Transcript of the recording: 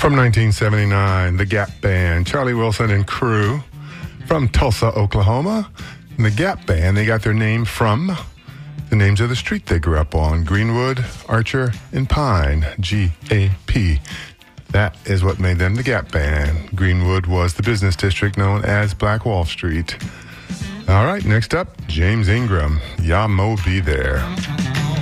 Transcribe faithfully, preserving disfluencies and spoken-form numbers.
From nineteen seventy-nine, the Gap Band, Charlie Wilson and crew from Tulsa, Oklahoma. And the Gap Band, they got their name from the names of the street they grew up on, Greenwood, Archer, and Pine, G A P. That is what made them the Gap Band. Greenwood was the business district known as Black Wall Street. All right, next up, James Ingram, Ya Mo Be There.